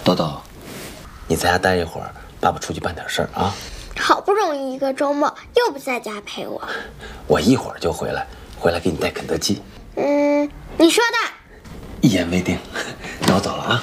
豆豆，你在家待一会儿，爸爸出去办点事儿啊。 好不容易一个周末，又不在家陪我。 我一会儿就回来，回来给你带肯德基。 你说的。 一言为定，那我走了啊。